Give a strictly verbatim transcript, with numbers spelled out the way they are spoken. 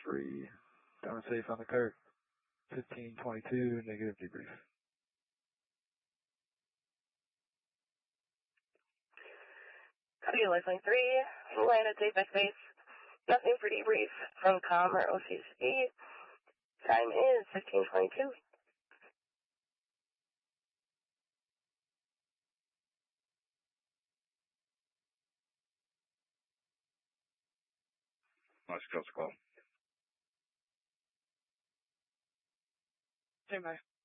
three. Down safe on the Kirk. fifteen twenty-two, negative debrief. Copy, Lifeline three. Land at safe by space. Nothing for debrief from com or O C C. Time is fifteen twenty-two. Nice Coast call. Stand by.